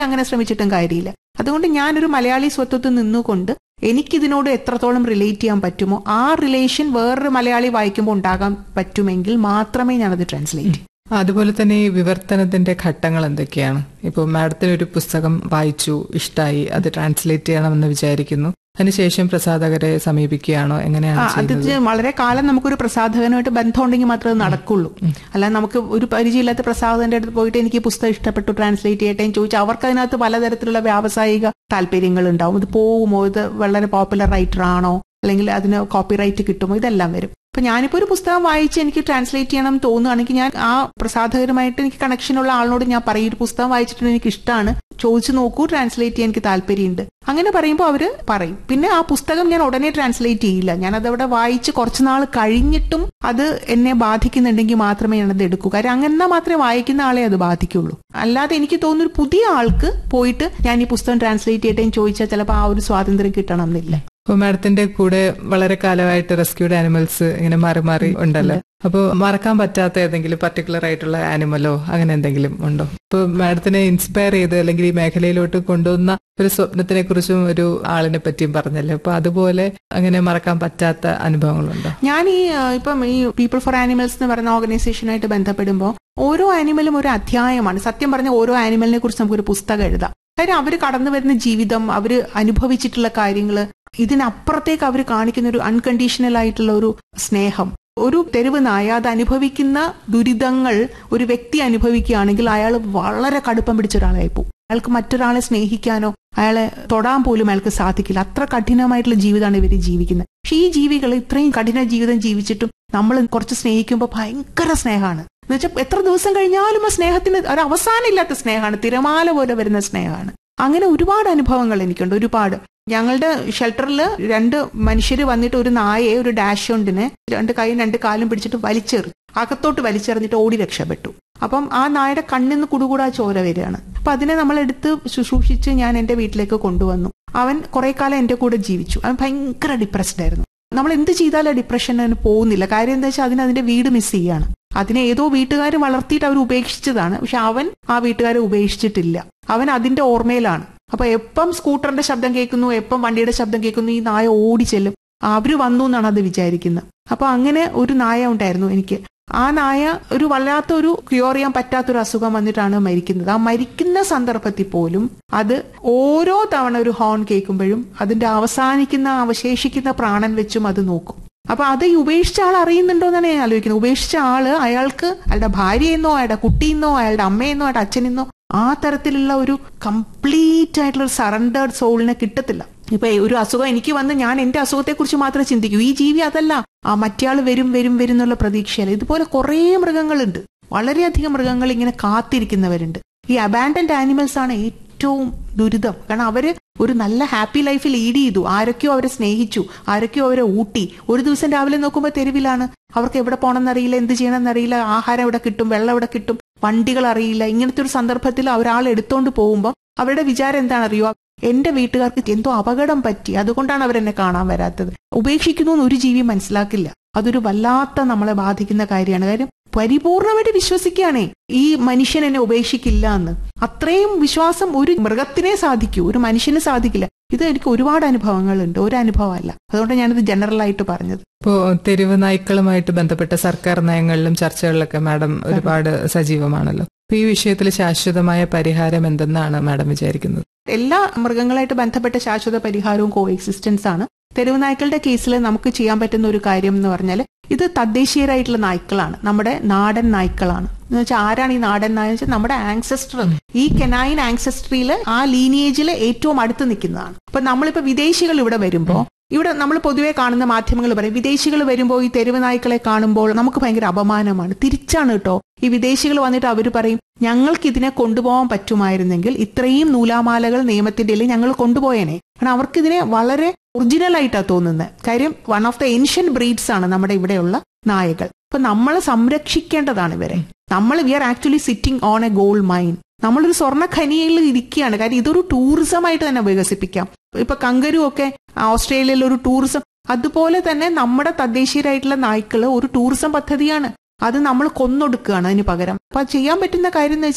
അങ്ങനെ ശ്രമിച്ചിട്ടും കാര്യമില്ല. അതുകൊണ്ട് ഞാനൊരു മലയാളി സ്വത്വത്തിൽ നിന്നുകൊണ്ട് എനിക്കിതിനോട് എത്രത്തോളം റിലേറ്റ് ചെയ്യാൻ പറ്റുമോ ആ റിലേഷൻ വേറൊരു മലയാളി വായിക്കുമ്പോൾ ഉണ്ടാകാൻ പറ്റുമെങ്കിൽ മാത്രമേ ഞാനത് ട്രാൻസ്ലേറ്റ് ചെയ്യൂ. അതുപോലെ തന്നെ ഈ വിവർത്തനത്തിന്റെ ഘട്ടങ്ങൾ എന്തൊക്കെയാണ്? ഇപ്പോൾ മാഡത്തിന് ഒരു പുസ്തകം വായിച്ചു, ഇഷ്ടമായി, അത് ട്രാൻസ്ലേറ്റ് ചെയ്യണമെന്ന് വിചാരിക്കുന്നു, അതിനുശേഷം പ്രസാധകരെ സമീപിക്കുകയാണോ, എങ്ങനെയാണ്? അത് വളരെ കാലം നമുക്കൊരു പ്രസാധകനുമായിട്ട് ബന്ധം ഉണ്ടെങ്കിൽ മാത്രമേ അത് നടക്കുള്ളൂ. അല്ലാതെ നമുക്ക് ഒരു പരിചയമില്ലാത്ത പ്രസാധകന്റെ അടുത്ത് പോയിട്ട് എനിക്ക് പുസ്തകം ഇഷ്ടപ്പെട്ടു ട്രാൻസ്ലേറ്റ് ചെയ്യട്ടെ എന്ന് ചോദിച്ചാൽ അവർക്ക് അതിനകത്ത് പലതരത്തിലുള്ള വ്യാവസായിക താല്പര്യങ്ങൾ ഉണ്ടാവും. ഇത് പോവുമോ, ഇത് വളരെ പോപ്പുലർ റൈറ്റർ ആണോ, അല്ലെങ്കിൽ അതിന് കോപ്പിറൈറ്റ് കിട്ടുമോ, ഇതെല്ലാം വരും. അപ്പൊ ഞാനിപ്പോ ഒരു പുസ്തകം വായിച്ച് എനിക്ക് ട്രാൻസ്ലേറ്റ് ചെയ്യണം തോന്നുകയാണെങ്കിൽ ഞാൻ ആ പ്രസാധകരുമായിട്ട് എനിക്ക് കണക്ഷനുള്ള ആളിനോട് ഞാൻ പറയും ഒരു പുസ്തകം വായിച്ചിട്ടുണ്ട്, എനിക്ക് ഇഷ്ടമാണ്, ചോദിച്ചു നോക്കൂ, ട്രാൻസ്ലേറ്റ് ചെയ്യാൻ എനിക്ക് താല്പര്യമുണ്ട്. അങ്ങനെ പറയുമ്പോൾ അവര് പറയും. പിന്നെ ആ പുസ്തകം ഞാൻ ഉടനെ ട്രാൻസ്ലേറ്റ് ചെയ്യില്ല. ഞാനത് അവിടെ വായിച്ച് കുറച്ചുനാൾ കഴിഞ്ഞിട്ടും അത് എന്നെ ബാധിക്കുന്നുണ്ടെങ്കിൽ മാത്രമേ ഞാനത് എടുക്കൂ. കാര്യം അങ്ങനെ മാത്രമേ വായിക്കുന്ന ആളെ അത് ബാധിക്കുള്ളൂ. അല്ലാതെ എനിക്ക് തോന്നുന്നു ഒരു പുതിയ ആൾക്ക് പോയിട്ട് ഞാൻ ഈ പുസ്തകം ട്രാൻസ്ലേറ്റ് ചെയ്യട്ടെ എന്ന് ചോദിച്ചാൽ ചിലപ്പോൾ ആ ഒരു സ്വാതന്ത്ര്യം കിട്ടണം എന്നില്ല. അപ്പോൾ മാഡത്തിന്റെ കൂടെ വളരെ കാലമായിട്ട് റെസ്ക്യൂഡ് ആനിമൽസ് ഇങ്ങനെ മാറി മാറി ഉണ്ടല്ലോ. അപ്പോൾ മറക്കാൻ പറ്റാത്ത ഏതെങ്കിലും പർട്ടിക്കുലർ ആയിട്ടുള്ള ആനിമലോ അങ്ങനെ എന്തെങ്കിലും ഉണ്ടോ? ഇപ്പോൾ മാഡത്തിനെ ഇൻസ്പയർ ചെയ്ത് അല്ലെങ്കിൽ ഈ മേഖലയിലോട്ട് കൊണ്ടുവന്ന ഒരു സ്വപ്നത്തിനെ കുറിച്ചും ഒരു ആളിനെ പറ്റിയും പറഞ്ഞല്ലോ. അപ്പൊ അതുപോലെ അങ്ങനെ മറക്കാൻ പറ്റാത്ത അനുഭവങ്ങളുണ്ടോ? ഞാൻ ഇപ്പം ഈ പീപ്പിൾ ഫോർ ആനിമൽസ് എന്ന് പറയുന്ന ഓർഗനൈസേഷനായിട്ട് ബന്ധപ്പെടുമ്പോൾ ഓരോ ആനിമലും ഒരു അധ്യായമാണ്. സത്യം പറഞ്ഞ ഓരോ ആനിമലിനെ കുറിച്ച് നമുക്കൊരു പുസ്തകം എഴുതാം. കാര്യം അവർ കടന്നു വരുന്ന ജീവിതം, അവർ അനുഭവിച്ചിട്ടുള്ള കാര്യങ്ങള്, ഇതിനപ്പുറത്തേക്ക് അവർ കാണിക്കുന്ന ഒരു അൺകണ്ടീഷണൽ ആയിട്ടുള്ള ഒരു സ്നേഹം. ഒരു തെരുവ് നായ അത് അനുഭവിക്കുന്ന ദുരിതങ്ങൾ ഒരു വ്യക്തി അനുഭവിക്കുകയാണെങ്കിൽ അയാൾ വളരെ കടുപ്പം പിടിച്ച ഒരാളായി പോകും. അയാൾക്ക് മറ്റൊരാളെ സ്നേഹിക്കാനോ അയാളെ തൊടാൻ പോലും അയാൾക്ക് സാധിക്കില്ല. അത്ര കഠിനമായിട്ടുള്ള ജീവിതമാണ് ഇവർ ജീവിക്കുന്നത്. പക്ഷെ ഈ ജീവികൾ ഇത്രയും കഠിന ജീവിതം ജീവിച്ചിട്ടും നമ്മൾ കുറച്ച് സ്നേഹിക്കുമ്പോൾ ഭയങ്കര സ്നേഹമാണ്. എന്ന് വെച്ചാൽ എത്ര ദിവസം കഴിഞ്ഞാലും ആ സ്നേഹത്തിന് ഒരു അവസാനമില്ലാത്ത സ്നേഹമാണ്, തിരമാല പോലെ വരുന്ന സ്നേഹമാണ്. അങ്ങനെ ഒരുപാട് അനുഭവങ്ങൾ എനിക്കുണ്ട്, ഒരുപാട്. ഞങ്ങളുടെ ഷെൽട്ടറിൽ 2 മനുഷ്യര് വന്നിട്ട് ഒരു നായയെ, ഒരു ഡാഷ് ഹണ്ടിനെ 2 കൈയും 2 കാലും പിടിച്ചിട്ട് വലിച്ചെറിഞ്ഞു, അകത്തോട്ട് വലിച്ചെറിഞ്ഞിട്ട് ഓടി രക്ഷപ്പെട്ടു. അപ്പം ആ നായയുടെ കണ്ണിന്ന് കുടുകൂടാ ചോര വരികയാണ്. അപ്പൊ അതിനെ നമ്മൾ എടുത്ത് ശുശ്രൂഷിച്ച് ഞാൻ എന്റെ വീട്ടിലേക്ക് കൊണ്ടുവന്നു. അവൻ കുറെ കാലം എന്റെ കൂടെ ജീവിച്ചു. അവൻ ഭയങ്കര ഡിപ്രസ്ഡ് ആയിരുന്നു. നമ്മൾ എന്ത് ചെയ്താലും ഡിപ്രഷൻ അതിന് പോകുന്നില്ല. കാര്യം എന്താ വെച്ചാൽ അതിന്റെ വീട് മിസ് ചെയ്യാണ്. അതിനെ ഏതോ വീട്ടുകാർ വളർത്തിയിട്ട് അവർ ഉപേക്ഷിച്ചതാണ്. പക്ഷെ അവൻ ആ വീട്ടുകാരെ ഉപേക്ഷിച്ചിട്ടില്ല. അവൻ അതിന്റെ ഓർമ്മയിലാണ്. അപ്പൊ എപ്പം സ്കൂട്ടറിന്റെ ശബ്ദം കേൾക്കുന്നു, എപ്പം വണ്ടിയുടെ ശബ്ദം കേൾക്കുന്നു, ഈ നായ ഓടി ചെല്ലും. അവര് വന്നു എന്നാണ് അത് വിചാരിക്കുന്നത്. അപ്പൊ അങ്ങനെ ഒരു നായ ഉണ്ടായിരുന്നു എനിക്ക്. ആ നായ ഒരു വല്ലാത്ത ഒരു ക്യൂർ ചെയ്യാൻ പറ്റാത്തൊരു അസുഖം വന്നിട്ടാണ് മരിക്കുന്നത്. ആ മരിക്കുന്ന സന്ദർഭത്തിൽ പോലും അത് ഓരോ തവണ ഒരു ഹോൺ കേൾക്കുമ്പോഴും അതിന്റെ അവശേഷിക്കുന്ന പ്രാണൻ വെച്ചും അത് നോക്കും. അപ്പൊ അത് ഈ ഉപേക്ഷിച്ച ആൾ അറിയുന്നുണ്ടോ എന്നാണ് ഞാൻ ആലോചിക്കുന്നത്. ഉപേക്ഷിച്ച ആള് അയാൾക്ക് അയാളുടെ ഭാര്യയെന്നോ അയാളുടെ കുട്ടിയെന്നോ അയാളുടെ അമ്മയെന്നോ അയാളുടെ അച്ഛനെന്നോ ആ തരത്തിലുള്ള ഒരു കംപ്ലീറ്റ് ആയിട്ടുള്ള ഒരു സറണ്ടേർഡ് സോളിനെ കിട്ടത്തില്ല. ഇപ്പൊ ഒരു അസുഖം എനിക്ക് വന്ന് ഞാൻ എന്റെ അസുഖത്തെ കുറിച്ച് മാത്രമേ ചിന്തിക്കൂ. ഈ ജീവി അതല്ല, ആ മറ്റേയാള് വരും എന്നുള്ള പ്രതീക്ഷയല്ല. ഇതുപോലെ കുറെ മൃഗങ്ങളുണ്ട്, വളരെയധികം മൃഗങ്ങൾ ഇങ്ങനെ കാത്തിരിക്കുന്നവരുണ്ട്. ഈ അബാൻഡൻഡ് ആനിമൽസ് ആണ് ഏറ്റവും ദുരിതം. കാരണം അവര് ഒരു നല്ല ഹാപ്പി ലൈഫ് ലീഡ് ചെയ്തു. ആരൊക്കെയോ അവരെ സ്നേഹിച്ചു, ആരൊക്കെയോ അവരെ ഊട്ടി. ഒരു ദിവസം രാവിലെ നോക്കുമ്പോൾ തെരുവിലാണ്. അവർക്ക് എവിടെ പോകണമെന്നറിയില്ല, എന്ത് ചെയ്യണമെന്നറിയില്ല, ആഹാരം എവിടെ കിട്ടും, വെള്ളം എവിടെ കിട്ടും, വണ്ടികൾ അറിയില്ല. ഇങ്ങനത്തെ ഒരു സന്ദർഭത്തിൽ ഒരാൾ എടുത്തോണ്ട് പോകുമ്പോൾ അവരുടെ വിചാരം എന്താണെന്നറിയോ, എന്റെ വീട്ടുകാർക്ക് എന്തോ അപകടം പറ്റി, അതുകൊണ്ടാണ് അവരെന്നെ കാണാൻ വരാത്തത്. ഉപേക്ഷിക്കുന്നു എന്ന് ഒരു ജീവി മനസ്സിലാക്കില്ല. അതൊരു വല്ലാത്ത നമ്മളെ ബാധിക്കുന്ന കാര്യമാണ്. കാര്യം പരിപൂർണമായിട്ട് വിശ്വസിക്കുകയാണേ ഈ മനുഷ്യൻ എന്നെ ഉപേക്ഷിക്കില്ല എന്ന്. അത്രയും വിശ്വാസം ഒരു മൃഗത്തിനെ സാധിക്കൂ, ഒരു മനുഷ്യന് സാധിക്കില്ല. ഇത് എനിക്ക് ഒരുപാട് അനുഭവങ്ങളുണ്ട്, ഒരു അനുഭവമല്ല. അതുകൊണ്ട് ഞാനിത് ജനറൽ ആയിട്ട് പറഞ്ഞത്. ഇപ്പോ തെരുവ് നായ്ക്കളുമായിട്ട് ബന്ധപ്പെട്ട സർക്കാർ നയങ്ങളിലും ചർച്ചകളിലൊക്കെ മാഡം ഒരുപാട് സജീവമാണല്ലോ. ഈ വിഷയത്തിൽ ശാശ്വതമായ പരിഹാരം എന്തെന്നാണ് മാഡം വിചാരിക്കുന്നത്? എല്ലാ മൃഗങ്ങളായിട്ട് ബന്ധപ്പെട്ട ശാശ്വത പരിഹാരവും കോ എക്സിസ്റ്റൻസ് ആണ്. തെരുവ് നായ്ക്കളുടെ കേസിൽ നമുക്ക് ചെയ്യാൻ പറ്റുന്ന ഒരു കാര്യം എന്ന് പറഞ്ഞാൽ ഇത് തദ്ദേശീയരായിട്ടുള്ള നായ്ക്കളാണ്, നമ്മുടെ നാടൻ നായ്ക്കളാണ്. എന്ന് വെച്ചാൽ ആരാണ് ഈ നാടൻ നായ വെച്ചാൽ നമ്മുടെ ആൻസെസ്റ്റർ, ഈ കെനൈൻ ആൻസെസ്ട്രിയില് ആ ലീനിയേജില് ഏറ്റവും അടുത്ത് നിൽക്കുന്നതാണ്. അപ്പൊ നമ്മളിപ്പോ വിദേശികൾ ഇവിടെ വരുമ്പോ, ഇവിടെ നമ്മൾ പൊതുവെ കാണുന്ന മാധ്യമങ്ങൾ പറയും വിദേശികൾ വരുമ്പോൾ ഈ തെരുവ് നായ്ക്കളെ കാണുമ്പോൾ നമുക്ക് ഭയങ്കര അപമാനമാണ്. തിരിച്ചാണ് കേട്ടോ. ഈ വിദേശികൾ വന്നിട്ട് അവർ പറയും ഞങ്ങൾക്ക് ഇതിനെ കൊണ്ടുപോകാൻ പറ്റുമായിരുന്നെങ്കിൽ ഇത്രയും നൂലാമാലകൾ നിയമത്തിന്റെ ഇടയിൽ ഞങ്ങൾ കൊണ്ടുപോയേനെ. കാരണം അവർക്കിതിനെ വളരെ ഒറിജിനൽ ആയിട്ടാണ് തോന്നുന്നത്. കാര്യം one of the ancient breeds ആണ് നമ്മുടെ ഇവിടെയുള്ള നായകൾ. അപ്പൊ നമ്മൾ സംരക്ഷിക്കേണ്ടതാണ് ഇവരെ. V are actually sitting on A gold mine. നമ്മളൊരു സ്വർണ്ണ ഖനിയിൽ ഇരിക്കുകയാണ്. കാര്യം ഇതൊരു ടൂറിസം ആയിട്ട് തന്നെ വികസിപ്പിക്കാം. ഇപ്പൊ കങ്കരു ഒക്കെ ഓസ്ട്രേലിയയിൽ ഒരു ടൂറിസം, അതുപോലെ തന്നെ നമ്മുടെ തദ്ദേശീയരായിട്ടുള്ള നായ്ക്കള് ഒരു ടൂറിസം പദ്ധതിയാണ്. അത് നമ്മൾ കൊന്നൊടുക്കുകയാണ് അതിന് പകരം. അപ്പൊ ചെയ്യാൻ പറ്റുന്ന കാര്യം എന്ന് വെച്ചാൽ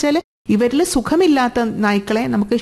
ഇവരിൽ സുഖമില്ലാത്ത നായ്ക്കളെ നമുക്ക്